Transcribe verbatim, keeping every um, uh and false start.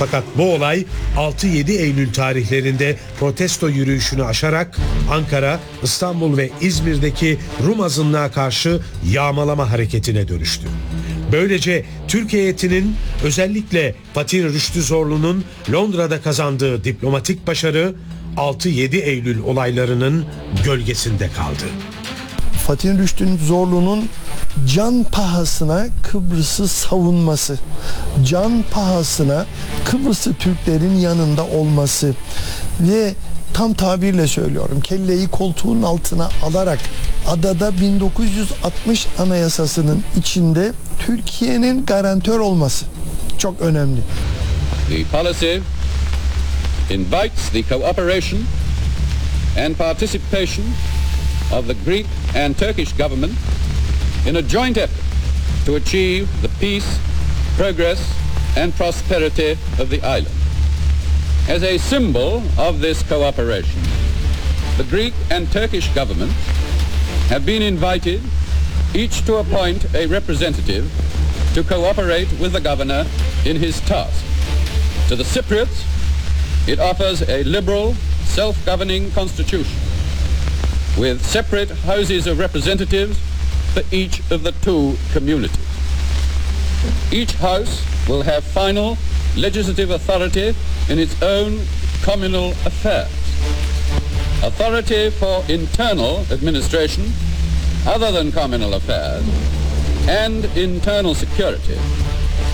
Fakat bu olay altı yedi Eylül tarihlerinde protesto yürüyüşünü aşarak Ankara, İstanbul ve İzmir'deki Rum azınlığa karşı yağmalama hareketine dönüştü. Böylece Türk heyetinin, özellikle Fatih Rüştü Zorlu'nun Londra'da kazandığı diplomatik başarı altı yedi Eylül olaylarının gölgesinde kaldı. Fatih Rüştü Zorlu'nun can pahasına Kıbrıs'ı savunması, can pahasına Kıbrıslı Türklerin yanında olması ve tam tabirle söylüyorum, kelleyi koltuğun altına alarak adada bin dokuz yüz altmış Anayasası'nın içinde Türkiye'nin garantör olması çok önemli. The policy invites the cooperation and participation of the Greek and Turkish government in a joint effort to achieve the peace, progress and prosperity of the island. As a symbol of this cooperation, the Greek and Turkish governments have been invited each to appoint a representative to cooperate with the governor in his task. To the Cypriots, it offers a liberal, self-governing constitution with separate houses of representatives for each of the two communities. Each house will have final legislative authority in its own communal affairs. Authority for internal administration other than communal affairs and internal security